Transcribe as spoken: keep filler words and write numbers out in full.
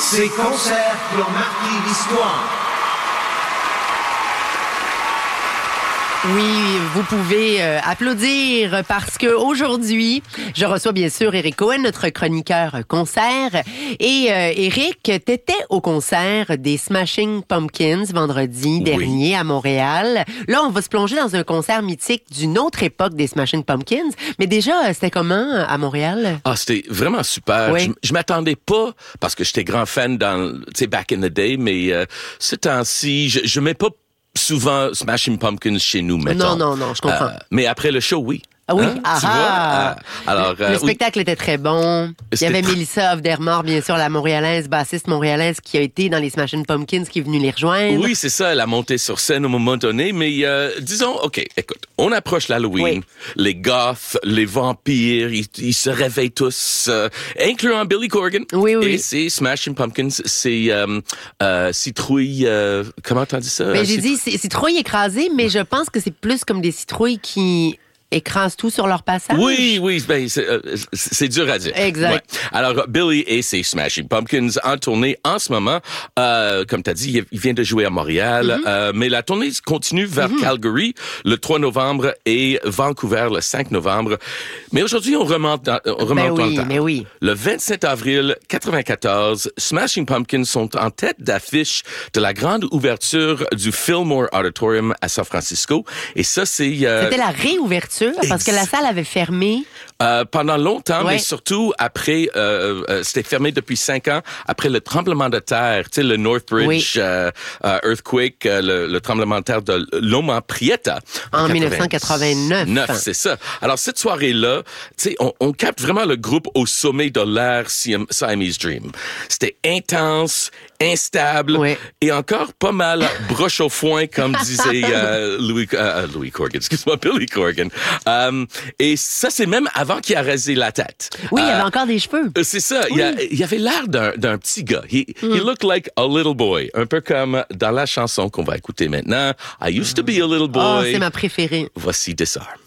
Ces concerts qui ont marqué l'histoire. Oui, vous pouvez euh, applaudir parce que aujourd'hui, je reçois bien sûr Eric Cohen, notre chroniqueur concert. Et euh, Eric, t'étais au concert des Smashing Pumpkins vendredi Oui. dernier à Montréal. Là, on va se plonger dans un concert mythique d'une autre époque des Smashing Pumpkins. Mais déjà, c'était comment à Montréal? Ah, c'était vraiment super. Oui. Je, je m'attendais pas, parce que j'étais grand fan dans, tu sais, back in the day, mais euh, ce temps-ci, je, je mets pas souvent Smashing Pumpkins chez nous, mettons. Non, non, non, je comprends. Euh, mais après le show, oui. Ah oui, Hein? ah Tu ah. vois? Euh, alors, Le euh, oui. spectacle était très bon. Il y C'était avait tr- Mélissa Aufdermort, bien sûr, la montréalaise, bassiste montréalaise qui a été dans les Smashing Pumpkins, qui est venue les rejoindre. Oui, c'est ça, elle a monté sur scène au moment donné, mais euh, disons, OK, écoute, on approche l'Halloween, Oui. les goths, les vampires, ils, ils se réveillent tous, euh, incluant Billy Corgan. Oui, oui. Et c'est Smashing Pumpkins, c'est euh, euh, citrouille, euh, comment t'as dit ça? Ben, j'ai Citr- dit c'est citrouilles écrasées, mais je pense que c'est plus comme des citrouilles qui écrasent tout sur leur passage. Oui, oui, ben, c'est, euh, c'est c'est dur à dire. Exact. Ouais. Alors, Billy et ses Smashing Pumpkins en tournée en ce moment. Euh, comme tu as dit, il- il vient de jouer à Montréal, Mm-hmm. euh, mais la tournée continue vers Calgary le trois novembre et Vancouver le cinq novembre. Mais aujourd'hui, on remonte dans, on remonte dans oui, le temps. mais oui. Le vingt-sept avril quatre-vingt-quatorze, Smashing Pumpkins sont en tête d'affiche de la grande ouverture du Fillmore Auditorium à San Francisco. Et ça, c'est... euh, C'était la réouverture, parce que la salle avait fermé. Euh, pendant longtemps, Ouais. mais surtout après, euh, euh, c'était fermé depuis cinq ans, après le tremblement de terre, tu sais, le Northbridge Oui. euh, euh, earthquake, euh, le, le tremblement de terre de Loma Prieta. En dix-neuf quatre-vingt-neuf. Neuf, c'est ça. Alors, cette soirée-là, tu sais, on, on capte vraiment le groupe au sommet de l'ère Siam- Siamese Dream. C'était intense, instable, Ouais. et encore pas mal broche au foin, comme disait euh, Louis, euh, Louis Corgan, excuse-moi, Billy Corgan. Euh, et ça, c'est même avant qu'il a rasé la tête. Oui, il y Euh, avait encore des cheveux. euh, C'est ça. Il, a, il avait l'air d'un, d'un petit gars. He, he looked like a little boy. Un peu comme dans la chanson qu'on va écouter maintenant. I used to be a little Oh, boy. c'est ma préférée. Voici Disarm.